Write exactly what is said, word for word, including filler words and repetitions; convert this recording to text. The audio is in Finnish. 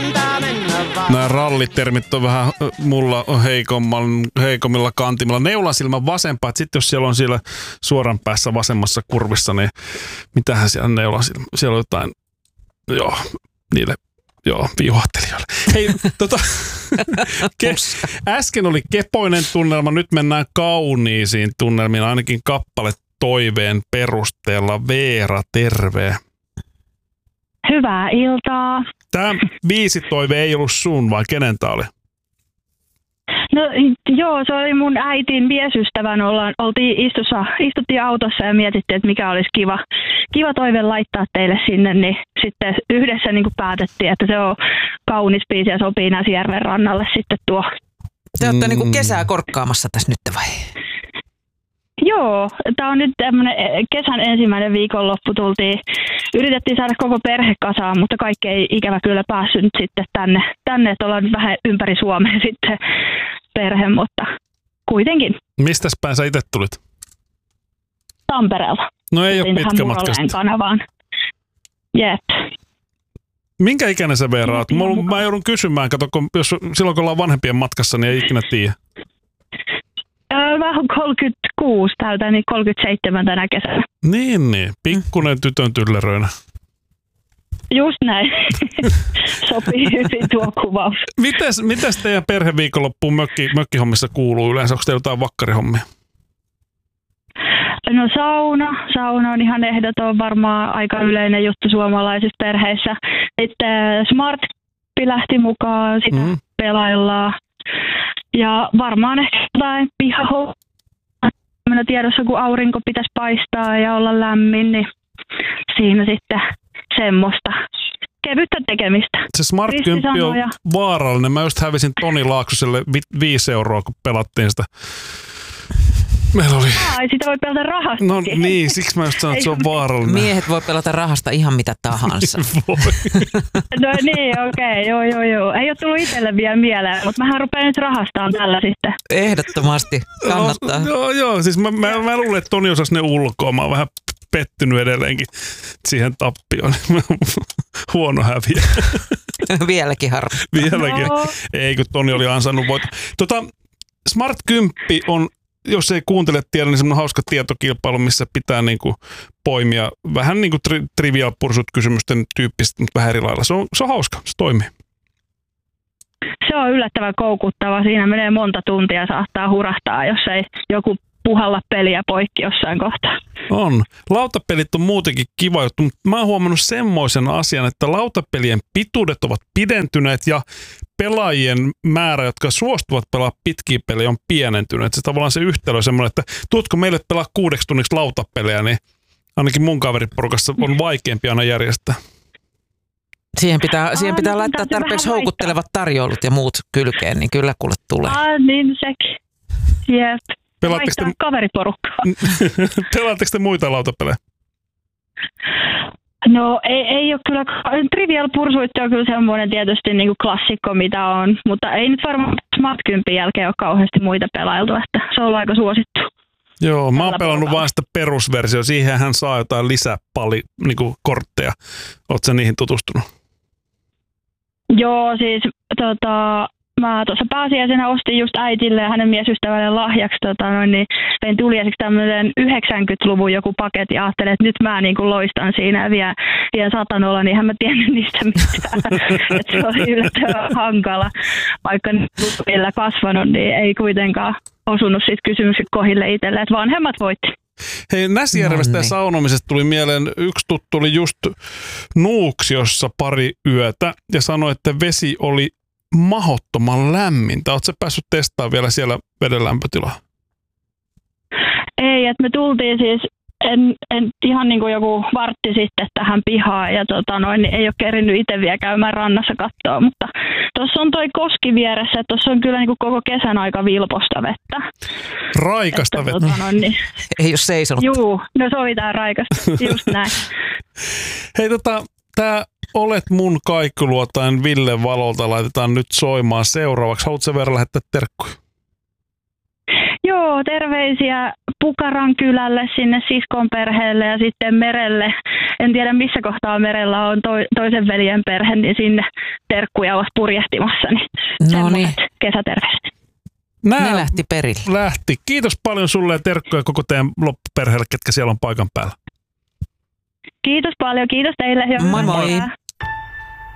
Nämä rallitermit on vähän mulla heikommilla kantimilla. Neulasilmän vasempaa, että sitten jos siellä on siellä suoran päässä vasemmassa kurvissa, niin mitähän siellä neulasilmä, siellä on jotain, joo, niille, joo, viuhahtelijoille. Hei, tota, ke, äsken oli kepoinen tunnelma, nyt mennään kauniisiin tunnelmiin, ainakin kappale toiveen perusteella. Veera, terve. Hyvää iltaa. Tämä viisi toive ei ollut sun, vai kenen tää oli? No joo, se oli mun äitin miesystävän. Ollaan, oltiin istussa, istuttiin autossa ja mietittiin, että mikä olisi kiva, kiva toive laittaa teille sinne. Niin sitten yhdessä niin kuin päätettiin, että se on kaunis biisi ja sopii Näsijärven rannalle sitten tuo. Te olette mm. niin kuin kesää korkkaamassa tässä nyt vai? Joo, tämä on nyt tämmöinen kesän ensimmäinen viikonloppu. Tultiin, yritettiin saada koko perhe kasaan, mutta kaikki ei ikävä kyllä päässyt nyt sitten tänne, tänne että ollaan nyt vähän ympäri Suomea sitten perhe, mutta kuitenkin. Mistäs päin sä itse tulit? Tampereella. No ei ole pitkä matka sitten. Kanavaan. Jep. Minkä ikäinen sä Veera oot? Mä joudun kysymään, kato, kun, jos, silloin kun ollaan vanhempien matkassa, niin ei ikinä tiedä. Mä oon kolmekymmentäkuusi täältä, niin kolmekymmentäseitsemän tänä kesänä. Niin, niin. Pikkunen tytön tylleröinä. Just näin. Sopii hyvin tuo kuvaus. Mites, mites teidän perheviikonloppuun mökki, mökkihommissa kuuluu yleensä? Onko teillä jotain vakkarihommia? No sauna. Sauna on ihan ehdoton, varmaan aika yleinen juttu suomalaisissa perheissä. Sitten Smartpi lähti mukaan, sitä mm. pelaillaan. Ja varmaan ehkä jotain pihahommia tiedossa, kun aurinko pitäisi paistaa ja olla lämmin, niin siinä sitten semmoista kevyttä tekemistä. Se Smart kymmenen on vaarallinen. Mä just hävisin Toni Laaksoselle vi- viisi euroa, kun pelattiin sitä. Meillä oli... Ai, sitä voi pelata rahasta. No niin, siksi mä just sanon, että se on vaarallinen. Miehet voi pelata rahasta ihan mitä tahansa. Voi. No niin, okei, okay, joo, joo, joo. Ei ole tullut itselle vielä mieleen, mutta mähän rupean nyt rahastaan tällä sitten. Ehdottomasti, kannattaa. No, joo, joo, siis mä, mä, mä luulen, että Toni osasi ne ulkoa. Mä oon vähän pettynyt edelleenkin siihen tappioon. Huono häviä. Vieläkin harmi. Vieläkin. No. Ei, kun Toni oli ansainnut voit. Tota, Smart kymmenen on, jos ei kuuntele tiedä, niin semmoinen hauska tietokilpailu, missä pitää niinku poimia vähän niin kuin tri- trivial pursuit kysymysten tyyppistä, mutta vähän eri lailla. Se on, se on hauska, se toimii. Se on yllättävän koukuttava. Siinä menee monta tuntia, saattaa hurahtaa, jos ei joku puhalla peliä poikki jossain kohtaa. On. Lautapelit on muutenkin kiva juttu, mutta mä oon huomannut semmoisen asian, että lautapelien pituudet ovat pidentyneet ja pelaajien määrä, jotka suostuvat pelaa pitkiä pelejä, on pienentynyt. Se tavallaan se yhtälö on semmoinen, että tuutko meille pelaa kuudeksi tunniksi lautapelejä, niin ainakin mun kaveriporukassa on vaikeampi aina järjestää. Siihen pitää, siihen pitää laittaa tarpeeksi houkuttelevat tarjoulut ja muut kylkeen, niin kyllä kuule tulee. Ah, niin sekin. Jep. Pelaatteko te... kaveriporukkaa. Pelaatteko te muita lautapelejä? No ei, ei ole kyllä, Trivial Pursuit on kyllä semmoinen tietysti niin kuin klassikko mitä on, mutta ei nyt varmaan Smart kymmenen jälkeen ole kauheasti muita pelailtu, että se on aika suosittu. Joo, mä oon pelannut vain sitä perusversiota, siihen hän saa jotain lisäpali, niin kuin kortteja. Ootko sä niihin tutustunut? Joo, siis tota... Mä tuossa pääsiäisenä ostin just äitille ja hänen miesystävälle lahjaksi, tota, noin, niin vein tuliaisiksi tämmöisen yhdeksänkymmentäluvun joku paketti ja ajattelin, että nyt mä niin kuin loistan siinä ja vien, vien satanolla, niin hän mä tiennyt niistä mitään. Että se oli yllättävän hankala. Vaikka niillä kasvanut, niin ei kuitenkaan osunut siitä kysymykset kohille itselle, että vanhemmat voitti. Hei, Näsijärvestä ja saunomisesta tuli mieleen, yksi tuttu oli just Nuuksiossa pari yötä ja sanoi, että vesi oli mahottoman lämmintä. Oletko sä päässyt testaamaan vielä siellä veden lämpötilaa? Ei, että me tultiin siis en, en, ihan niin kuin joku vartti sitten tähän pihaan ja tota noin, niin ei ole kerinyt itse vielä käymään rannassa katsoa, mutta tuossa on toi koski vieressä, että tuossa on kyllä niin kuin koko kesän aika vilposta vettä. Raikasta että, vettä? Tota noin, niin... Ei ole seisonut. Juu, no sovitaan raikasta, just näin. Hei tota, tää Olet mun kaikuluotain Ville Valolta laitetaan nyt soimaan seuraavaksi. Haluatko sä Veera lähettää terkkuja? Joo, Joo, terveisiä Pukaran kylälle, sinne siskon perheelle ja sitten Merelle. En tiedä missä kohtaa Merellä on to- toisen veljen perhe, niin sinne terkkuja ovat purjehtimassa. Niin no niin. Kesäterveiset. Nää Ne lähti perille. Lähti. Kiitos paljon sulle ja terkkuja koko teidän loppuperheelle, ketkä siellä on paikan päällä. Kiitos paljon, kiitos teille. Moi moi.